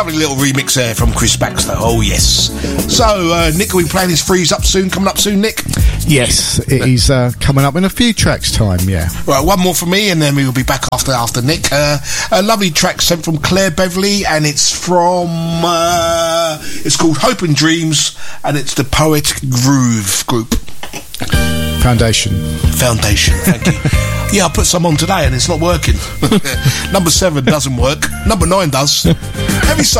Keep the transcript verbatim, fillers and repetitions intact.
Lovely little remix there from Chris Baxter. Oh, yes. So, uh, Nick, are we playing his Freeze Up soon? Coming up soon, Nick? Yes, it is uh, coming up in a few tracks' time, yeah. Right, one more from me, and then we will be back after after Nick. Uh, a lovely track sent from Claire Beverley, and it's from... Uh, it's called Hope and Dreams, and it's the Poet Groove group. Foundation. Foundation, thank you. Yeah, I put some on today, and it's not working. Number seven doesn't work. Number nine does. Heavy Soul.